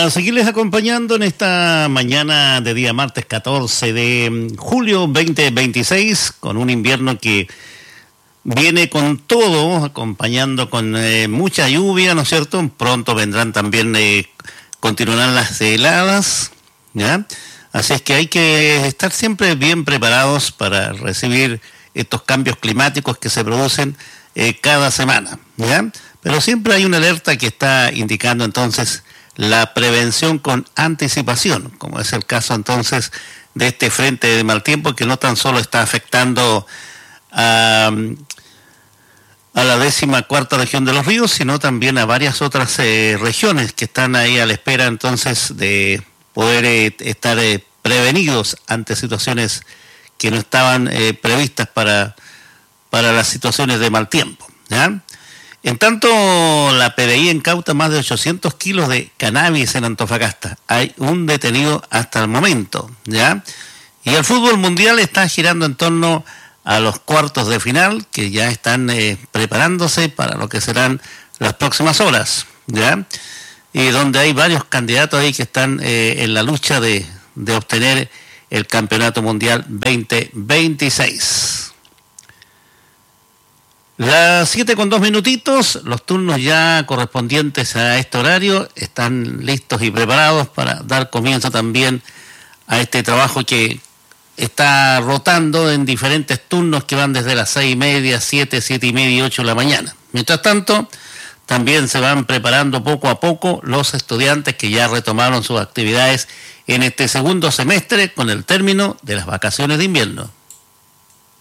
Para seguirles acompañando en esta mañana de día martes 14 de julio 2026, con un invierno que viene con todo, acompañando con mucha lluvia, ¿no es cierto? Pronto vendrán también, continuarán las heladas, ¿ya? Así es que hay que estar siempre bien preparados para recibir estos cambios climáticos que se producen cada semana, ¿ya? Pero siempre hay una alerta que está indicando entonces la prevención con anticipación, como es el caso entonces de este frente de mal tiempo que no tan solo está afectando a la 14ª región de los ríos, sino también a varias otras regiones que están ahí a la espera entonces de poder estar prevenidos ante situaciones que no estaban previstas para las situaciones de mal tiempo, ¿ya? En tanto, la PDI incauta más de 800 kilos de cannabis en Antofagasta. Hay un detenido hasta el momento, ¿ya? Y el fútbol mundial está girando en torno a los cuartos de final, que ya están preparándose para lo que serán las próximas horas, ¿ya? Y donde hay varios candidatos ahí que están en la lucha de obtener el Campeonato Mundial 2026. Las 7:02, los turnos ya correspondientes a este horario están listos y preparados para dar comienzo también a este trabajo que está rotando en diferentes turnos que van desde las 6:30, 7, 7:30 y 8 de la mañana. Mientras tanto, también se van preparando poco a poco los estudiantes que ya retomaron sus actividades en este segundo semestre con el término de las vacaciones de invierno.